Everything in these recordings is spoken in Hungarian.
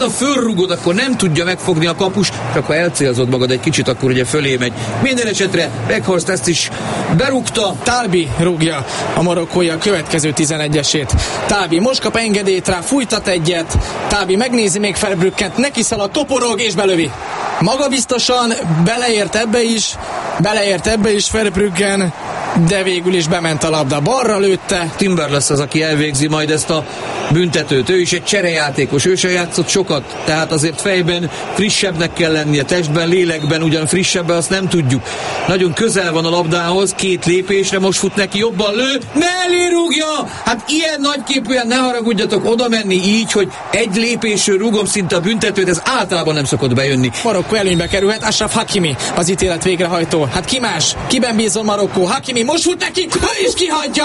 Ha fölrugod, akkor nem tudja megfogni a kapus, csak ha elcélzod magad egy kicsit, akkor ugye fölé megy. Minden esetre Weghorst ezt is berúgta. Talbi rúgja a marokkói a következő 11-esét. Talbi most kap engedélyt rá, fújtat egyet. Talbi megnézi még Verbruggen, neki szalad, toporog és belövi. Magabiztosan beleért ebbe is Verbruggen, de végül is bement a labda. Balra lőtte. Timber lesz az, aki elvégzi majd ezt a büntetőt. Ő is egy cserejátékos, ő sem játszott sokat, tehát azért fejben frissebbnek kell lennie, testben, lélekben ugyan frissebben, azt nem tudjuk. Nagyon közel van a labdához, 2 lépésre, most fut neki, jobban lő, mellé rúgja! Hát ilyen nagyképűen ne haragudjatok oda menni így, hogy egy lépésről rúgom szinte a büntetőt, ez általában nem szokott bejönni. Marokkó előnybe kerülhet, Achraf Hakimi az ítélet végrehajtó. Hát ki más? Kiben bízol Marokkó? Hakimi most fut neki, és kihagyja!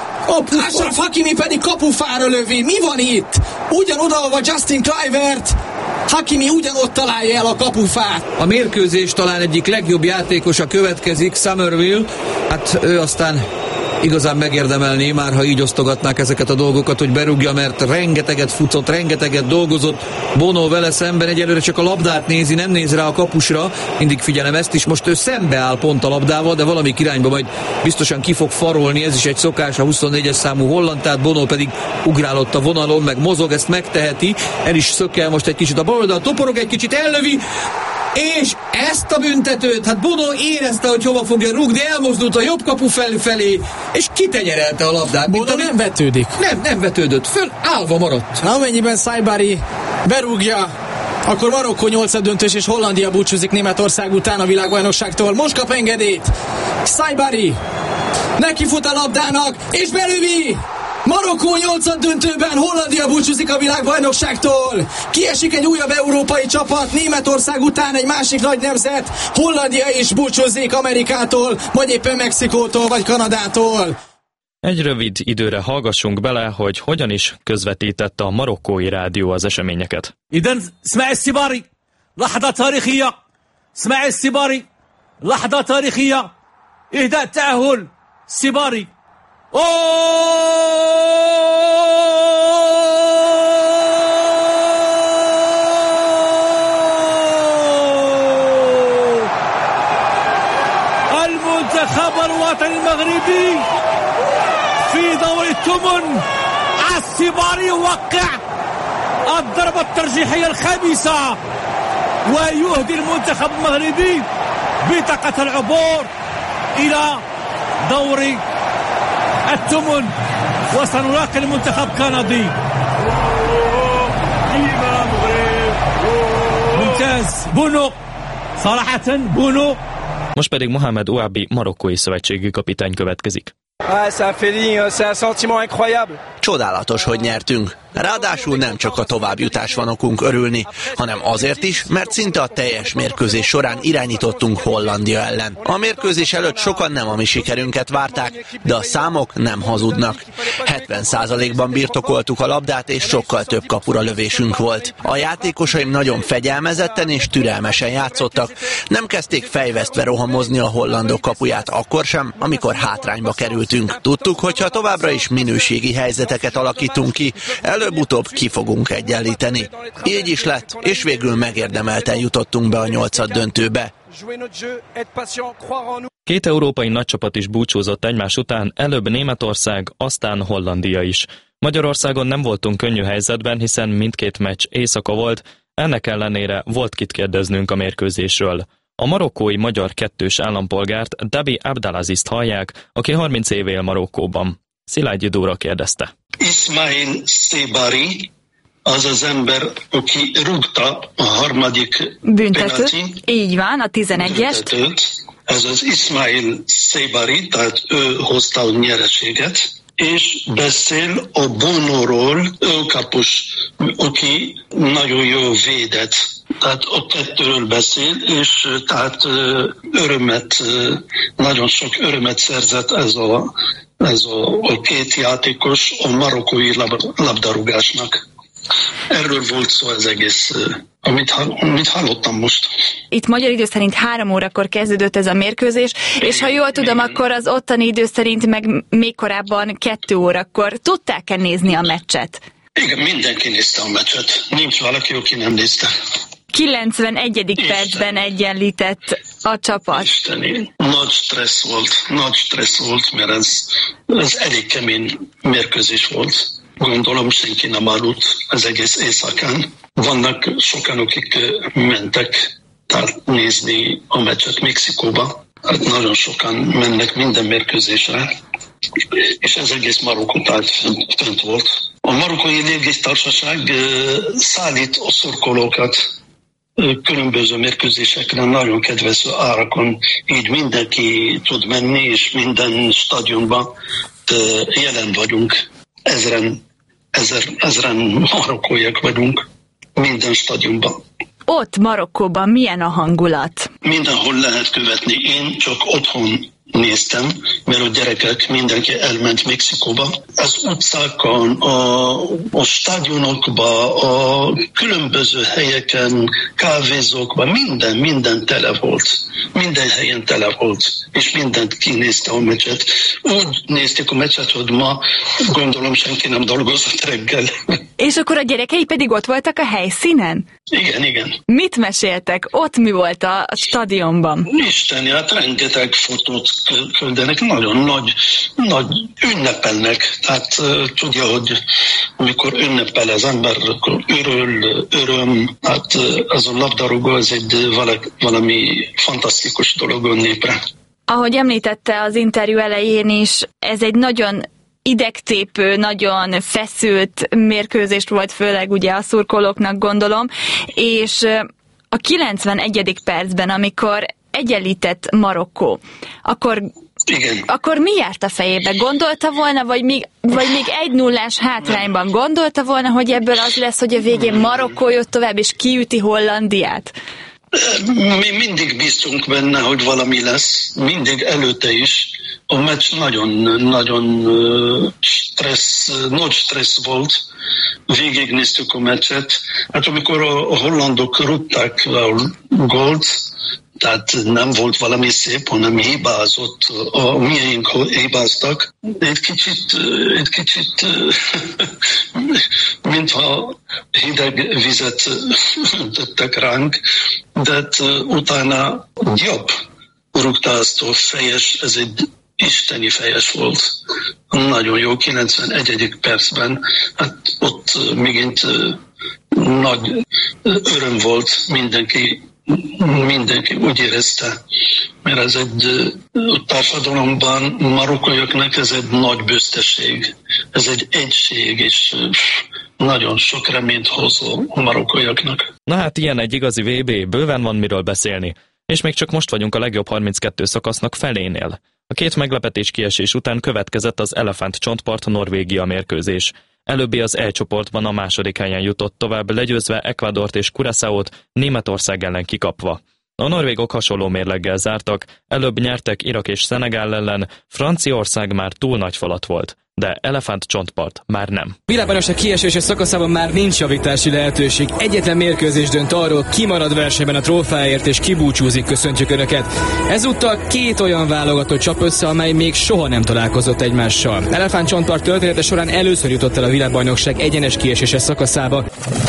Achraf Hakimi pedig kapufára lövi. Mi van itt? Ugyanodaolva Justin Kluivert, Hakimi ugyanott találja el a kapufát. A mérkőzés talán egyik legjobb játékosa következik, Summerville. Hát ő aztán igazán megérdemelné, már ha így osztogatnák ezeket a dolgokat, hogy berúgja, mert rengeteget futott, rengeteget dolgozott. Bono vele szemben egyelőre csak a labdát nézi, nem néz rá a kapusra, mindig figyelem ezt is. Most ő szembe áll pont a labdával, de valami irányba majd biztosan ki fog farolni, ez is egy szokás, a 24-es számú holland, tehát Bono pedig ugrálott a vonalon, meg mozog, ezt megteheti, el is szökkel most egy kicsit a bal oldal, toporog egy kicsit, ellövi, és ezt a büntetőt, hát Bono érezte, hogy hova fogja rúgni, elmozdult a jobb kapu felé, és kitegyerelte a labdát. Bono nem vetődik. Nem vetődött, föl állva maradt. Amennyiben Saibari berúgja, akkor Marokkó 8-döntős és Hollandia búcsúzik Németország után a világbajnokságtól. Most kap engedélyt Saibari, neki fut a labdának, és belövi! Marokkó 8-döntőben, Hollandia búcsúzik a világbajnokságtól. Kiesik egy újabb európai csapat, Németország után egy másik nagy nemzet, Hollandia is búcsúzik Amerikától, vagy éppen Mexikótól, vagy Kanadától. Egy rövid időre hallgassunk bele, hogy hogyan is közvetítette a marokkói rádió az eseményeket. Iden Ismail Sibari, lahda tarikhiyya, Ismail Sibari, lahda tarikhiyya, ihda ta'hul Sibari. المنتخب الوطني المغربي في دور الثمن السباري يوقع الضربة الترجيحية الخامسة ويهدي المنتخب المغربي بطاقة العبور إلى دور الثمن وسنلاقي المنتخب الكندي. ممتاز بونو صراحة بونو. Most pedig Mohamed Ouabi marokkói szövetségi kapitány következik. Csodálatos, hogy nyertünk. Ráadásul nem csak a továbbjutás van okunk örülni, hanem azért is, mert szinte a teljes mérkőzés során irányítottunk Hollandia ellen. A mérkőzés előtt sokan nem a mi sikerünket várták, de a számok nem hazudnak. 70%-ban birtokoltuk a labdát, és sokkal több kapura lövésünk volt. A játékosaim nagyon fegyelmezetten és türelmesen játszottak. Nem kezdték fejvesztve rohamozni a hollandok kapuját akkor sem, amikor hátrányba kerültünk. Tudtuk, hogy ha továbbra is minőségi helyzeteket alakítunk ki, előbb-utóbb ki fogunk egyenlíteni. Így is lett, és végül megérdemelten jutottunk be a 8-döntőbe. 2 európai nagycsapat is búcsúzott egymás után, előbb Németország, aztán Hollandia is. Magyarországon nem voltunk könnyű helyzetben, hiszen mindkét meccs éjszaka volt, ennek ellenére volt kit kérdeznünk a mérkőzésről. A marokkói magyar kettős állampolgárt, Dabi Abdelazizt hallják, aki 30 éve él Marokkóban. Szilágyi Dóra kérdezte. Ismail Sebari az az ember, aki rúgta a harmadik büntetőt. Így van, a 11-est. Ez az Ismail Sebari, tehát ő hozta a nyereséget, és beszél a Bonoról, ő kapus, aki nagyon jó védett. Tehát a kettőről beszél, és tehát nagyon sok örömet szerzett ez a két játékos a marokkói labdarúgásnak. Erről volt szó az egész, amit hallottam most. Itt magyar idő szerint 3 órakor kezdődött ez a mérkőzés, és ha jól tudom, akkor az ottani idő szerint meg még korábban 2 órakor. Tudták-e nézni a meccset? Igen, mindenki nézte a meccset. Nincs valaki, aki nem nézte. 91. percben egyenlített a csapat. Isteni, nagy stressz volt, mert ez elég kemény mérkőzés volt. Gondolom senki nem aludt az egész éjszakán. Vannak sokan, akik mentek nézni a meccset Mexikóba. Hát nagyon sokan mennek minden mérkőzésre, és ez egész Marokkó fönt volt. A marokkói légitársaság szállít a szurkolókat különböző mérkőzésekre nagyon kedvező árakon, így mindenki tud menni, és minden stadionban jelen vagyunk. Ezren marokkóiak vagyunk minden stadionban. Ott Marokkóban milyen a hangulat? Mindenhol lehet követni. Én csak otthon néztem, mert a gyerekek mindenki elment Mexikóba. Az utcákon, a stadionokban, a különböző helyeken, kávézókban, minden tele volt. Minden helyen tele volt, és mindent kinézte a meccset. Úgy nézték a meccset, hogy ma gondolom senki nem dolgozott reggel. És akkor a gyerekei pedig ott voltak a helyszínen? Igen. Mit meséltek? Ott mi volt a stadionban? Isteni, hát rengeteg fotót küldenek, nagyon nagy ünnepelnek. Tehát tudja, hogy amikor ünnepel az ember, akkor öröm, hát az a labdarúgó az egy valami fantasztikus dolog a népre. Ahogy említette az interjú elején is, ez egy nagyon idegtépő, nagyon feszült mérkőzést volt, főleg ugye a szurkolóknak gondolom, és a 91. percben, amikor egyenlített Marokkó, akkor mi járt a fejébe? Gondolta volna, vagy még 1-0-ás hátrányban gondolta volna, hogy ebből az lesz, hogy a végén Marokkó jött tovább, és kiüti Hollandiát? Mi mindig bíztunk benne, hogy valami lesz, mindig előtte is. A meccs nagyon nagy stressz volt. Végignéztük a meccset. Hát amikor a hollandok rúgták a gólt, tehát nem volt valami szép, hanem hibázott, a miénk hibáztak. Egy kicsit mintha hideg vizet tettek ránk, de utána jobb rúgta azt a fejes, ez egy isteni fejes volt. Nagyon jó, 91. percben. Hát ott megint nagy öröm volt, mindenki úgy érezte, mert ez egy társadalomban marokkóiaknak ez egy nagy büszkeség, ez egy egység, és nagyon sok reményt hozó a marokkóiaknak. Na hát ilyen egy igazi VB, bőven van miről beszélni, és még csak most vagyunk a legjobb 32 szakasznak felénél. A két meglepetés kiesés után következett az Elefántcsontpart Norvégia mérkőzés. Előbbi az E csoportban a második helyen jutott tovább, legyőzve Ecuadort és Curaçaót, Németország ellen kikapva. A norvégok hasonló mérleggel zártak, előbb nyertek Irak és Szenegál ellen, Franciaország már túl nagy falat volt, de Elefántcsontpart már nem. Világbajnokság kiesése szakaszában már nincs javítási lehetőség. Egyetlen mérkőzés dönt arról, ki marad versenyben a trófeáért és ki búcsúzik, köszöntjük Önöket. Ezúttal két olyan válogatott csap össze, amely még soha nem találkozott egymással. Elefántcsontpart története során először jutott el a világbajnokság egyenes kiesése szakaszába.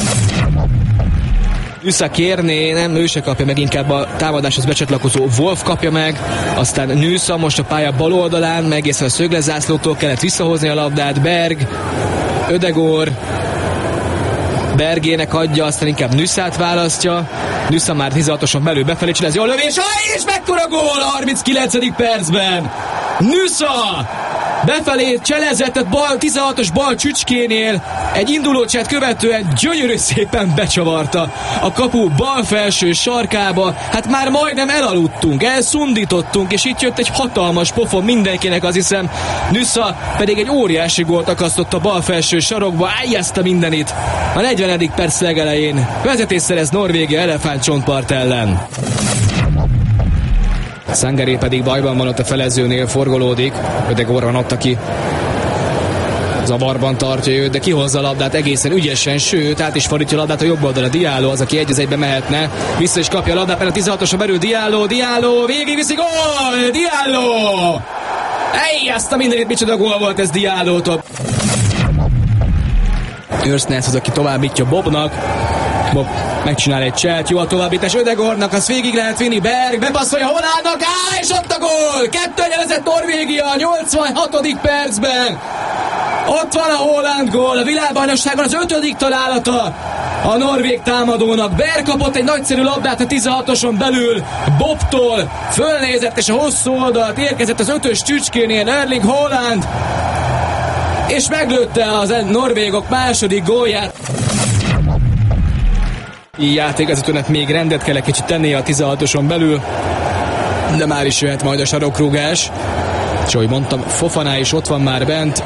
Nüsza kérné, nem, ő se kapja meg, inkább a támadáshoz becsatlakozó Wolf kapja meg, aztán Nüsza most a pálya bal oldalán, meg egészen a szöglezászlótól kellett visszahozni a labdát, Berg, Ödegor, Bergének adja, aztán inkább Nüsszát választja, Nüsza már 16-oson belül befelé csinálja, jó lövés, és mekkora gól a 39. percben! Nüsza! Befelé cselezett, 16-os bal csücskénél, egy indulócsát követően gyönyörű szépen becsavarta a kapu bal felső sarkába, hát már majdnem elaludtunk, elszundítottunk, és itt jött egy hatalmas pofon mindenkinek, azt hiszem, Nüsza pedig egy óriási gólt akasztott a bal felső sarokba, ájjazta mindenit. A 40. perc legelején vezetés szerez Norvégia Elefántcsontpart ellen. Sangaré pedig bajban van ott a felezőnél, forgolódik, Ödegorban ott, aki zavarban tartja őt, de kihozza a labdát egészen ügyesen, sőt, át is fordítja a labdát a jobb oldalra, Diallo az, aki 1-1-be mehetne, vissza is kapja a labdát, mert a 16-osra belül Diallo, végig viszi, gól! Diallo! Ej, azt a mindenit, micsoda gól volt ez Diallótól. Őrsznesz az, aki továbbítja Bobnak. Bob megcsinál egy cselt, jó a továbbítás Ödegordnak, az végig lehet vinni, Berg bepasszolja Hollandnak, és ott a gól! 2-1 vezet Norvégia a 86. percben. Ott van a holland gól, a világbajnokságon az 5. találata a norvég támadónak. Berg kapott egy nagyszerű labdát a 16-oson belül Bobtól, fölnézett és a hosszú oldalt érkezett az 5-ös csücskénél Erling Haaland, és meglőtte az norvégok második gólját. Játékvezetőnek még rendet kell egy kicsit tennie a 16-oson belül, de már is jöhet majd a sarokrúgás. És ahogy mondtam, Fofana is ott van már bent,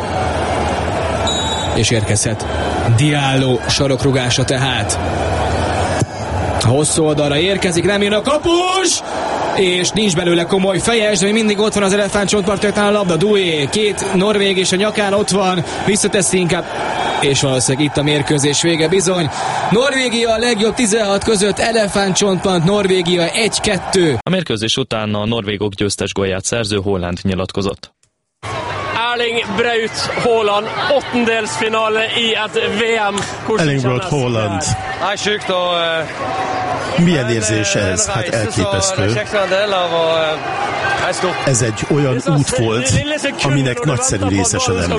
és érkezhet Diallo sarokrúgása tehát. A hosszú oldalra érkezik, nem jön a kapus, és nincs belőle komoly fejes, de még mindig ott van az elefántcsontpartján a labda. Doué, 2 norvég és a nyakán ott van, visszateszi inkább, és valószínűleg itt a mérkőzés vége bizony. Norvégia a legjobb 16 között, elefántcsontpart, Norvégia 1-2. A mérkőzés után a norvégok győztes gólját szerző Haaland nyilatkozott. Erling Braut Haaland, åttendelsfinale i et VM. Erling Braut Haaland. Milyen érzés ez? Hát elképesztő. Ez egy olyan út volt, aminek nagyszerű részese lenni.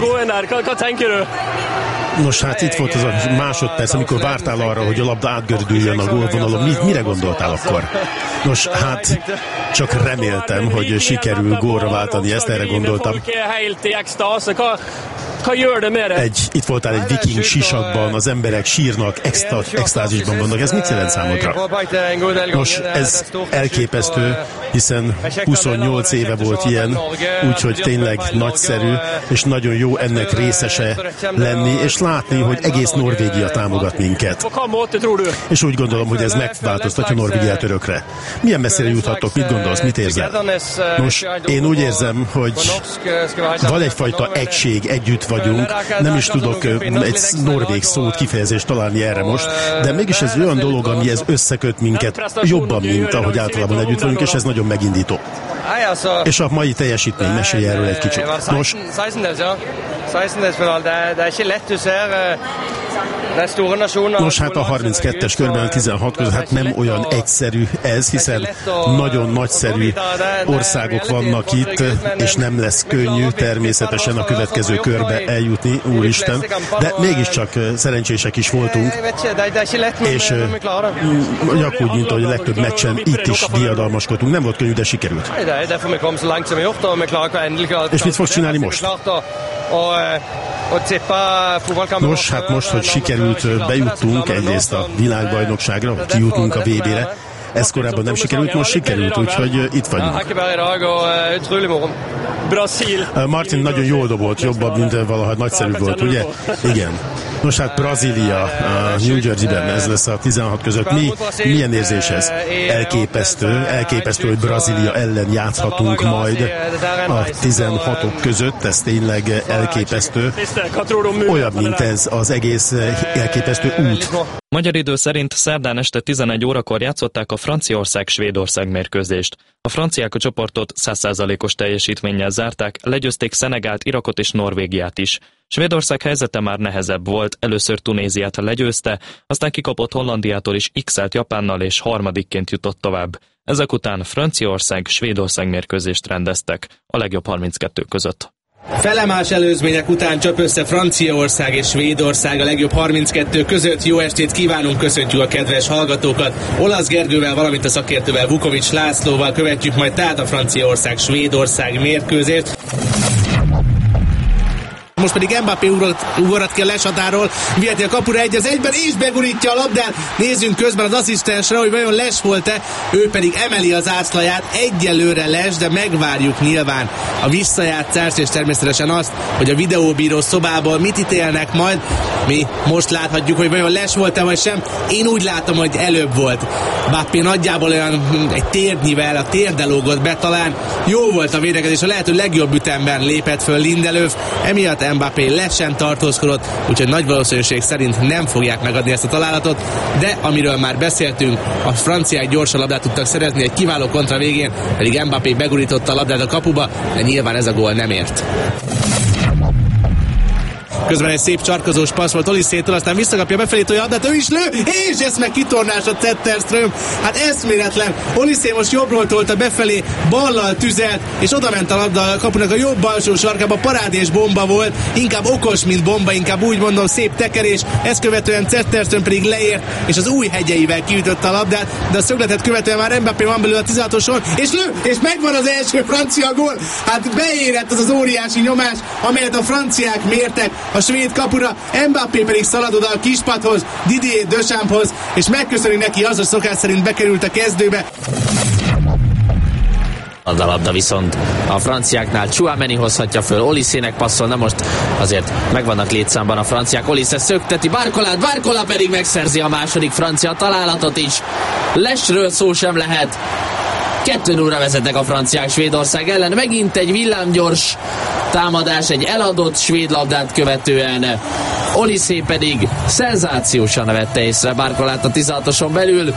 Nos, hát itt volt az a másodperc, amikor vártál arra, hogy a labda átgördüljön a gólvonalon. Mire gondoltál akkor? Nos, hát csak reméltem, hogy sikerül gólra váltani ezt, erre gondoltam. Itt voltál egy viking sisakban, az emberek sírnak, extázisban vannak. Ez mit jelent számodra? Nos, ez elképesztő, hiszen 28 éve volt ilyen, úgyhogy tényleg nagyszerű, és nagyon jó ennek részese lenni, és látni, hogy egész Norvégia támogat minket. És úgy gondolom, hogy ez megváltoztatja Norvégiát örökre. Milyen messzire juthatok? Mit gondolsz? Mit érzel? Nos, én úgy érzem, hogy van egyfajta egység, együtt vagyunk. Nem is tudok egy norvég szót, kifejezést találni erre most, de mégis ez olyan dolog, ami ez összeköt minket jobban, mint ahogy általában együtt vagyunk, és ez nagyon megindító. És a mai teljesítmény, mesélj erről egy kicsit. Nos, hát a 32-es körben a 16 között, hát nem olyan egyszerű ez, hiszen nagyon nagyszerű országok vannak itt, és nem lesz könnyű természetesen a következő körbe eljutni, úristen, de mégiscsak szerencsések is voltunk, és úgy, mint ahogy a legtöbb meccsen itt is diadalmaskodtunk, nem volt könnyű, de sikerült. És mit fogsz csinálni most? Nos, hát most, hogy sikerült, bejuttunk egyrészt a világbajnokságra, vagy kijutunk a VB-re, ez korábban nem sikerült, most sikerült, úgyhogy itt vagyunk. Martin nagyon jól dobolt, jobban, mint valaha nagyszerű volt, ugye? Igen. Nos, hát Brazília, New Jersey-ben, ez lesz a 16 között. Milyen érzés ez? Elképesztő, hogy Brazília ellen játszhatunk majd a 16-ok között, ez tényleg elképesztő. Olyan, mint ez az egész elképesztő út. Magyar idő szerint szerdán este 11 órakor játszották a Franciaország-Svédország mérkőzést. A franciák a csoportot 100%-os teljesítménnyel zárták, legyőzték Szenegált, Irakot és Norvégiát is. Svédország helyzete már nehezebb volt, először Tunéziát legyőzte, aztán kikapott Hollandiától is x-elt Japánnal és harmadikként jutott tovább. Ezek után Franciaország-Svédország mérkőzést rendeztek, a legjobb 32 között. Felemás előzmények után csap össze Franciaország és Svédország a legjobb 32 között. Jó estét kívánunk, köszöntjük a kedves hallgatókat. Olasz Gergővel, valamint a szakértővel, Vukovics Lászlóval követjük majd tehát a Franciaország-Svédország mérkőzést. Most pedig Mbappé ugorhat ki a leshatáról, viheti a kapura 1-1-ben, és begurítja a labdát. Nézzünk közben az asszisztensre, hogy vajon Les volt-e, ő pedig emeli az ászlaját, egyelőre Les, de megvárjuk nyilván a visszajátszást, és természetesen azt, hogy a videóbíró szobából mit ítélnek majd. Mi most láthatjuk, hogy vajon Les volt-e vagy sem. Én úgy látom, hogy előbb volt. Mbappé nagyjából olyan egy térdnyivel, a térde lógott be, talán jó volt a védekezés, a lehető legjobb ütemben lépett föl Lindelöf, emiatt Mbappé lesen tartózkodott, úgyhogy nagy valószínűség szerint nem fogják megadni ezt a találatot, de amiről már beszéltünk, a franciák gyorsan labdát tudtak szerezni, egy kiváló kontra végén, pedig Mbappé begurította a labdát a kapuba, de nyilván ez a gól nem ért. Közben egy szép csarkozós passz volt Oliszétől, aztán visszakapja befelé a labdát, ő is lő, és ez meg kitornás a Zetterström. Hát eszméletlen. Oliszé most jobbról tolta befelé, ballal tüzelt, és oda ment a labda a kapunak a jobb alsó sarkába, parádés bomba volt, inkább okos, mint bomba, inkább úgy mondom, szép tekerés, ezt követően Zetterström pedig leért, és az új hegyeivel kiütötte a labdát, de a szögletet követően már Mbappé van belül a 16-oson, és lő, és megvan az első francia gól. Hát beérett az óriási nyomás, amelyet a franciák mértek a svéd kapura, Mbappé pedig szalad oda a kispadhoz, Didier Deschampshoz, és megköszöni neki, az a szokás szerint bekerült a kezdőbe. A labda viszont a franciáknál Tchouaméni hozhatja föl, Oliszének passzol, na most azért megvannak létszámban a franciák, Oliszé szökteti Barcolát, Barcola pedig megszerzi a második francia találatot is. Lesről szó sem lehet. 2-0-ra vezetnek a franciák Svédország ellen, megint egy villámgyors támadás, egy eladott svéd labdát követően. Oliszé pedig szenzációsan vette észre Barcolát a 16-oson belül.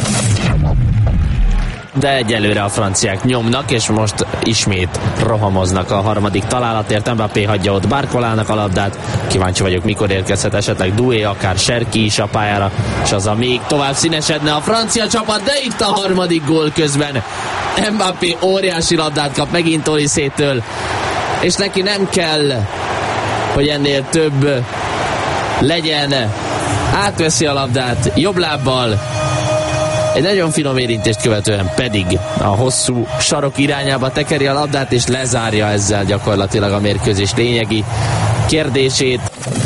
De egyelőre a franciák nyomnak, és most ismét rohamoznak a harmadik találatért. Mbappé hagyja ott Barcolának a labdát. Kíváncsi vagyok, mikor érkezhet esetleg Doué, akár Cherki is a pályára, és az a még tovább színesedne a francia csapat, de itt a harmadik gól közben. Mbappé óriási labdát kap megint Oliszétől, és neki nem kell, hogy ennél több legyen. Átveszi a labdát jobb lábbal, egy nagyon finom érintést követően pedig a hosszú sarok irányába tekeri a labdát, és lezárja ezzel gyakorlatilag a mérkőzés lényegi kérdését.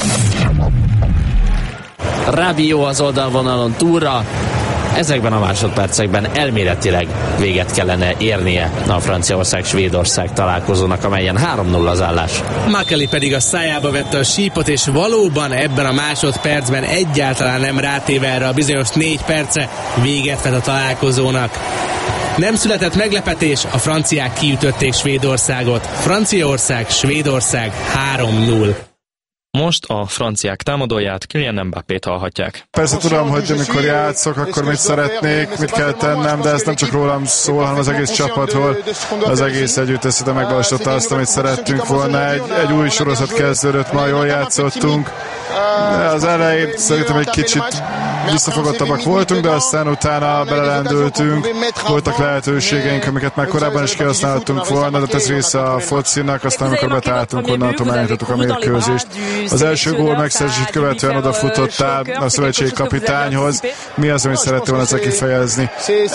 Rabiot az oldalvonalon túlra. Ezekben a másodpercekben elméletileg véget kellene érnie a Franciaország-Svédország találkozónak, amelyen 3-0 az állás. Makeli pedig a szájába vette a sípot, és valóban ebben a másodpercben egyáltalán nem rátéve erre a bizonyos 4 percre véget vet a találkozónak. Nem született meglepetés, a franciák kiütötték Svédországot. Franciaország, Svédország 3-0. Most a franciák támadóját, Kylian Mbappét hallhatják. Persze tudom, hogy amikor játszok, akkor mit szeretnék, mit kell tennem, de ez nem csak rólam szól, hanem az egész csapatról. Az egész együttes megvalósította azt, amit szerettünk volna. Egy új sorozat kezdődött, ma jól játszottunk. Az elején szerintem egy kicsit visszafogottabbak voltunk, de aztán utána belelendültünk. Voltak lehetőségeink, amiket már korábban is kihasználtunk volna, de ez része a focinak, aztán amikor betálltunk, onnantól megnyitottuk a mérkőzést. Az első gól megszerzését követően odafutottál a szövetségi kapitányhoz. Mi az, amit szerettem volna ezzel kifejezni?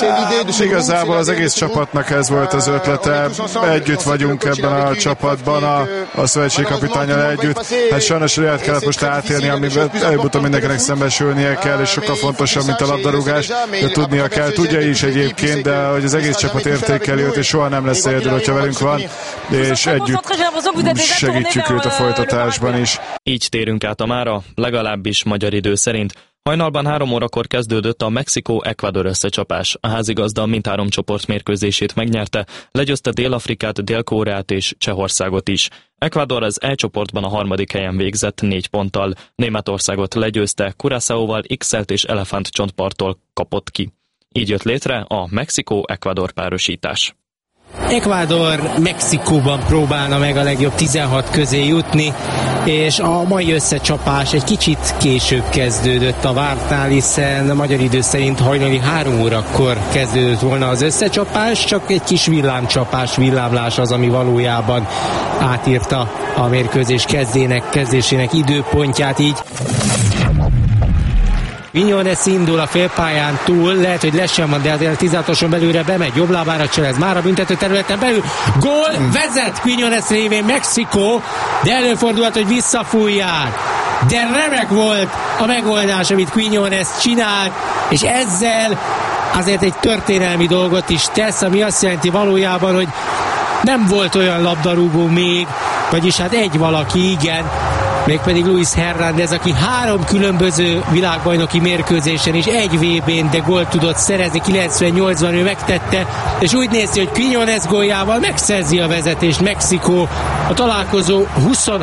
Igazából az egész csapatnak ez volt az ötlete. Együtt vagyunk ebben a csapatban, a szövetségi kapitánnyal együtt. Hát sajnos reát kellett most átélni, amiben előbb-utóbb mindenkinek szembesülnie kell, és sokkal fontosabb, mint a labdarúgás, de tudnia kell, tudja is egyébként, de hogy az egész csapat értékeli őt, és soha nem lesz egyedül, hogyha velünk van, és együtt segítjük őt a folytatásban is. Így térünk át a mára, legalábbis magyar idő szerint. Hajnalban 3 órakor kezdődött a Mexikó-Ecuador összecsapás. A házigazda mindhárom csoport mérkőzését megnyerte, legyőzte Dél-Afrikát, Dél-Koreát és Csehországot is. Ecuador az E csoportban a 3. helyen végzett 4 ponttal. Németországot legyőzte, Curaçaóval X-elt és elefántcsontparttól kapott ki. Így jött létre a Mexikó-Ecuador párosítás. Ecuador Mexikóban próbálna meg a legjobb 16 közé jutni, és a mai összecsapás egy kicsit később kezdődött a vártnál, hiszen a magyar idő szerint hajnali 3 órakor kezdődött volna az összecsapás, csak egy kis villámlás az, ami valójában átírta a mérkőzés kezdésének időpontját, így Quiñones indul a félpályán túl, lehet, hogy lesz sem van, de azért a 16-oson belőle bemegy, jobb lábára cselez, már a büntető területen belül, gól, vezet Quiñones révén Mexikó, de előfordulhat, hogy visszafújják. De remek volt a megoldás, amit Quiñones csinált, és ezzel azért egy történelmi dolgot is tesz, ami azt jelenti valójában, hogy nem volt olyan labdarúgó még, vagyis hát egy valaki, igen, mégpedig Luis Hernández, aki 3 különböző világbajnoki mérkőzésen és egy VB-n, de gólt tudott szerezni, 98-ban ő megtette, és úgy néz ki, hogy Quiñones góljával megszerzi a vezetést Mexikó a találkozó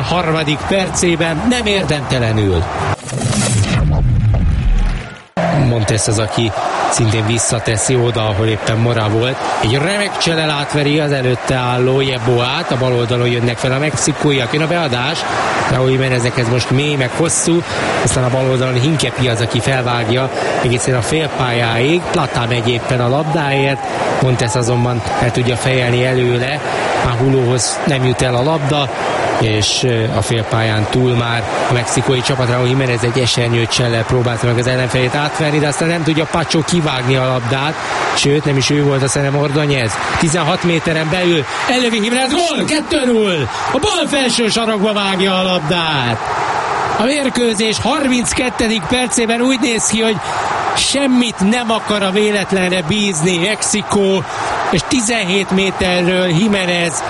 23. percében, nem érdemtelenül. Montes az, aki szintén visszateszi oda, ahol éppen Mora volt. Egy remek cselel átveri az előtte álló Jeboát, a bal oldalon jönnek fel a mexikóiak, jön a beadás, Raúl Jiménezekhez most mély, meg hosszú, aztán a bal oldalon Hinkepi az, aki felvágja egészen a félpályáig, Plata megy éppen a labdáért, Montes azonban el tudja fejelni előle, már Hulóhoz nem jut el a labda, és a félpályán túl már a mexikói csapat. Raúl Jiménez egy esernyőcsellel próbálta meg az ellenfelét átverni, de aztán nem tudja Pacho kivágni a labdát, sőt nem is ő volt, azt hiszem Ordóñez. 16 méteren belül ellövi Jiménez, gól! 2-0! A bal felső sarokba vágja a labdát. A mérkőzés 32. percében úgy néz ki, hogy semmit nem akar a véletlenre bízni Mexikó, és 17 méterről Jiménez.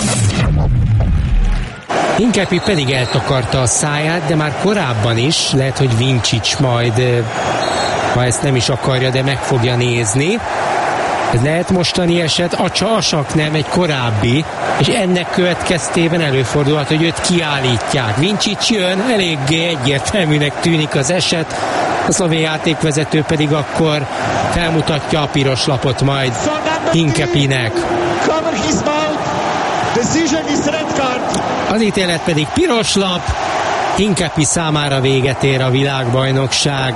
Hinkepi pedig eltakarta a száját, de már korábban is, lehet, hogy Vincic majd, ha ezt nem is akarja, de meg fogja nézni. Ez lehet mostani eset, a csalsak nem, egy korábbi, és ennek következtében előfordulhat, hogy őt kiállítják. Vincic jön, eléggé egyértelműnek tűnik az eset, a szlovén játékvezető pedig akkor felmutatja a piros lapot majd Hinkepinek. Az ítélet pedig piros lap, Hinkepi számára véget ér a világbajnokság.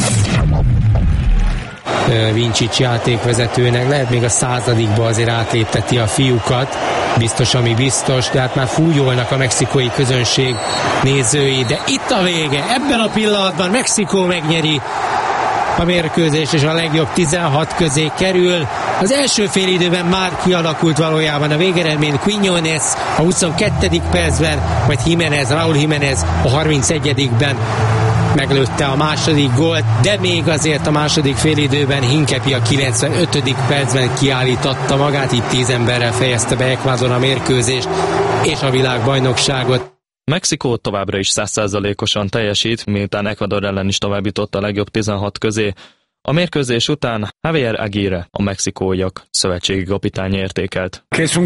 Vincic játékvezetőnek lehet még a 100. azért átlépteti a fiúkat, biztos ami biztos, de hát már fújolnak a mexikói közönség nézői, de itt a vége, ebben a pillanatban Mexikó megnyeri a mérkőzést, és a legjobb 16 közé kerül. Az első fél időben már kialakult valójában a végeredmény. Quiñones a 22. percben, majd Jiménez, Raúl Jiménez a 31-ben meglőtte a második gólt, de még azért a második félidőben Hinkepi a 95. percben kiállította magát, itt 10 emberrel fejezte be Ecuador a mérkőzést és a világbajnokságot. Mexikó továbbra is 100%-osan teljesít, miután Ecuador ellen is továbbjutott a legjobb 16 közé. A mérkőzés után Javier Aguirre, a mexikóiak szövetségi kapitánya értékelt.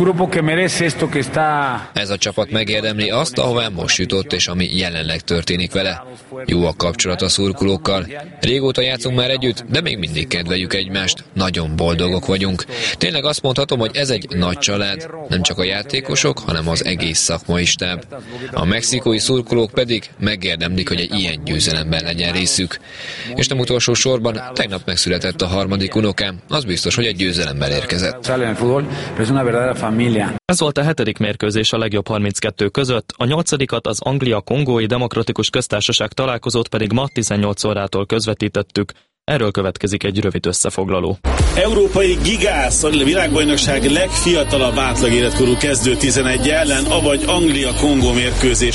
Ez a csapat megérdemli azt, ahová most jutott, és ami jelenleg történik vele. Jó a kapcsolat a szurkolókkal. Régóta játszunk már együtt, de még mindig kedveljük egymást. Nagyon boldogok vagyunk. Tényleg azt mondhatom, hogy ez egy nagy család. Nem csak a játékosok, hanem az egész szakmai stáb. A mexikói szurkolók pedig megérdemlik, hogy egy ilyen győzelemben legyen részük. És nem utolsó sorban tegnap megszületett a harmadik unokám, az biztos, hogy egy győzelemmel érkezett. Ez volt a 7. mérkőzés a legjobb 32 között, a 8-at az Anglia-Kongói Demokratikus Köztársaság találkozót pedig ma 18 órától közvetítettük. Erről következik egy rövid összefoglaló. Európai gigász a világbajnokság legfiatalabb átlag életkorú kezdő 11 ellen, avagy Anglia-Kongó mérkőzést.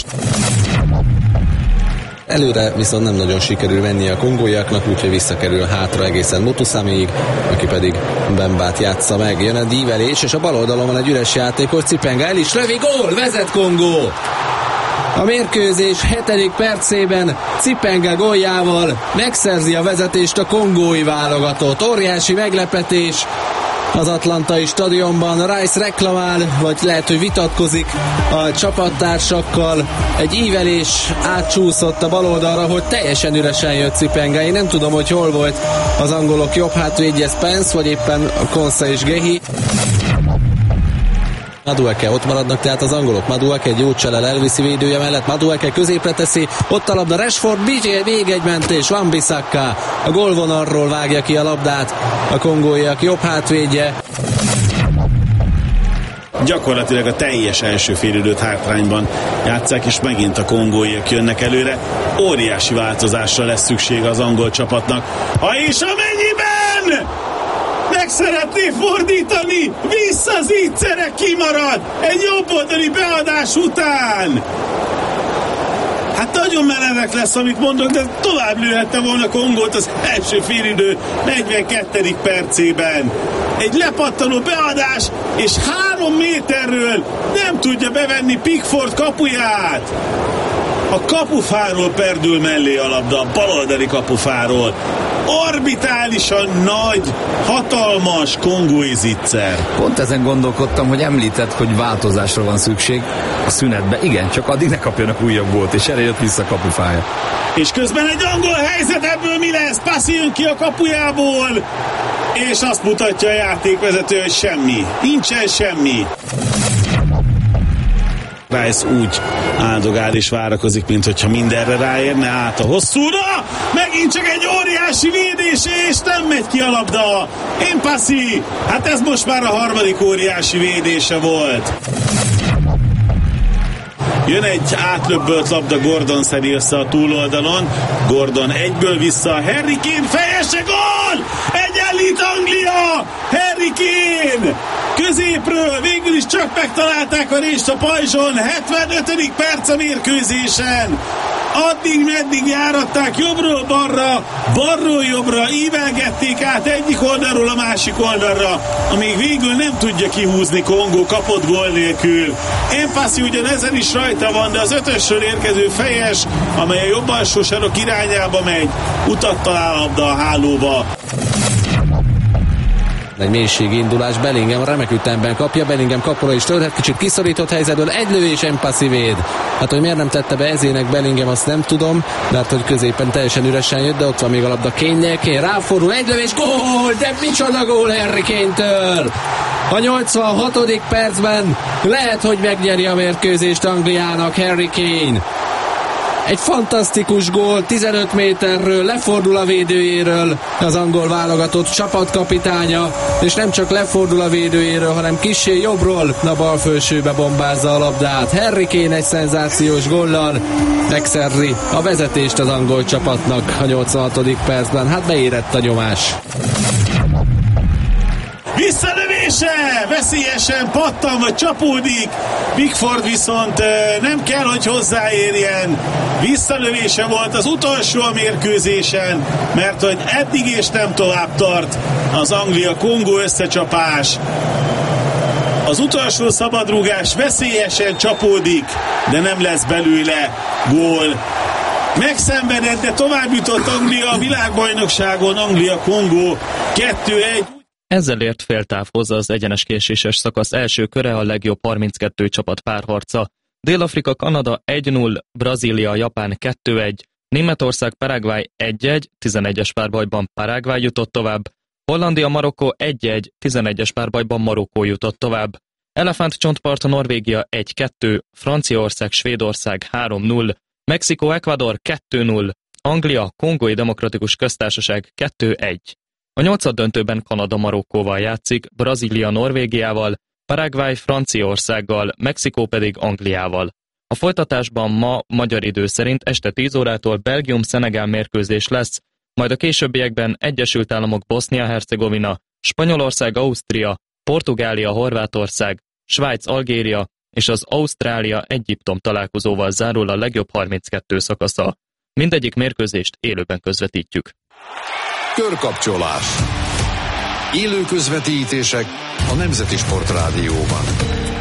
Előre viszont nem nagyon sikerül venni a kongóiaknak, úgyhogy visszakerül hátra egészen Mutusamiig, aki pedig Bembát játsza meg. Jön a dívelés, és a bal oldalon van egy üres játékos, Cipenga el is lövi, gól, vezet Kongó! A mérkőzés 7. percében Cipenga góljával megszerzi a vezetést a kongói válogatott. Óriási meglepetés az atlantai stadionban. Rice reklamál, vagy lehet, hogy vitatkozik a csapattársakkal. Egy ívelés átcsúszott a bal oldalra, hogy teljesen üresen jött Cipenga. Én nem tudom, hogy hol volt az angolok jobb hátvédje, Spence, vagy éppen Konsa és Gehi. Madueke ott maradnak, tehát az angolok. Madueke egy jó cselel elviszi védője mellett, Madueke középre teszi, ott a labda Rashford, még egy mentés, Wan-Bissaka a gólvonalról vágja ki a labdát a kongóiak jobb hátvédje. Gyakorlatilag a teljes első félidőt hátrányban játsszák, és megint a kongóiak jönnek előre. Óriási változásra lesz szükség az angol csapatnak. Ha és amennyiben meg szeretné fordítani, vissza az ígyszerek, kimarad egy jobboldali beadás után. Hát nagyon merevek lesz, amit mondok, de tovább lőhette volna Kongót az első félidő 42. percében. Egy lepattanó beadás, és 3 méterről nem tudja bevenni Pickford kapuját. A kapufáról perdül mellé a labda, a baloldali kapufáról. orbitálisan nagy, hatalmas kongói zicser. Pont ezen gondolkodtam, hogy említett, hogy változásra van szükség a szünetbe. Igen, csak addig ne kapjanak újabb gólt, és erre jött vissza a kapufája. És közben egy angol helyzet, ebből mi lesz? Passzi jön ki a kapujából, és azt mutatja a játékvezető, hogy semmi. Nincsen semmi. Rice úgy áldogál és várakozik, mint hogyha mindenre ráérne, át a hosszúra. Megint csak egy óriási védés, és nem megy ki a labda. Passzi, hát ez most már a harmadik óriási védése volt. Jön egy átlöbbölt labda, Gordon szedi össze a túloldalon. Gordon egyből vissza, Harry Kane fejese, gól! Egyenlít Anglia! Harry Kane! Középről végül is csak megtalálták a rést a pajzson, 75. perc a mérkőzésen. Addig-meddig járatták jobbról balról jobbra, ívelgették át egyik oldalról a másik oldalra, amíg végül nem tudja kihúzni Kongó kapott gól nélkül. Passzi ugyan ezen is rajta van, de az ötösről érkező fejes, amely a jobb alsó sarok irányába megy, utat talál a labda a hálóba. Egy mélységi indulás, Bellingham remek ütemben kapja, Bellingham kapura is tölthet, kicsit kiszorított helyzetből, egy lövés, Passzi véd. Hát, hogy miért nem tette be ezének Bellingham, azt nem tudom, mert hogy középen teljesen üresen jött, de ott van még a labda Kane-nél, Kane ráfordul, egy lövés, gól, de micsoda gól Harry Kane-től! A 86. percben lehet, hogy megnyeri a mérkőzést Angliának Harry Kane. Egy fantasztikus gól, 15 méterről lefordul a védőjéről az angol válogatott csapatkapitánya, és nem csak lefordul a védőjéről, hanem kissé jobbról a bal felsőbe bombázza a labdát. Harry Kane egy szenzációs góllal megszerzi a vezetést az angol csapatnak a 86. percben. Hát beérett a nyomás. Visszalövése! Veszélyesen pattan vagy csapódik. Pickford viszont nem kell, hogy hozzáérjen. Visszalövése volt az utolsó a mérkőzésen, mert hogy eddig és nem tovább tart az Anglia-Kongó összecsapás. Az utolsó szabadrúgás veszélyesen csapódik, de nem lesz belőle gól. Megszenvedett, de tovább jutott Anglia a világbajnokságon, Anglia-Kongó 2-1. Ezzel ért féltávhoz az egyenes késéses szakasz első köre, a legjobb 32 csapat párharca. Dél-Afrika, Kanada 1-0, Brazília, Japán 2-1, Németország, Paraguay 1-1, 11-es párbajban Paraguay jutott tovább, Hollandia, Marokkó 1-1, 11-es párbajban Marokkó jutott tovább, Elefántcsontpart, Norvégia 1-2, Franciaország, Svédország 3-0, Mexikó, Ecuador 2-0, Anglia, Kongói Demokratikus Köztársaság 2-1. A nyolcaddöntőben Kanada Marokkóval játszik, Brazília Norvégiával, Paraguay Franciaországgal, Mexikó pedig Angliával. A folytatásban ma magyar idő szerint este 10 órától Belgium-Szenegál mérkőzés lesz, majd a későbbiekben Egyesült Államok Bosznia-Hercegovina, Spanyolország Ausztria, Portugália Horvátország, Svájc Algéria és az Ausztrália-Egyiptom találkozóval zárul a legjobb 32 szakasza. Mindegyik mérkőzést élőben közvetítjük. Körkapcsolás. Élő közvetítések a Nemzeti Sportrádióban.